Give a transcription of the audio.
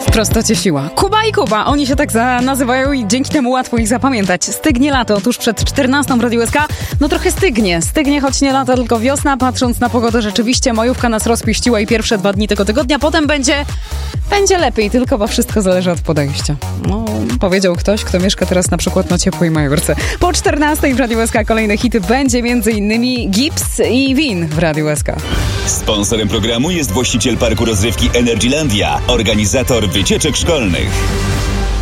Prostocie siła. Kuba i Kuba, oni się tak nazywają i dzięki temu łatwo ich zapamiętać. Stygnie lato, tuż przed 14 w Radiu SK. No trochę stygnie, choć nie lata, tylko wiosna. Patrząc na pogodę, rzeczywiście majówka nas rozpieściła i pierwsze 2 dni tego tygodnia. Potem będzie lepiej, tylko bo wszystko zależy od podejścia. No, powiedział ktoś, kto mieszka teraz na przykład na ciepłej Majorce. Po 14 w Radiu SK kolejne hity będzie m.in. Gips i Win w Radiu SK. Sponsorem programu jest właściciel parku rozrywki Energylandia, organizator wycieczek szkolnych.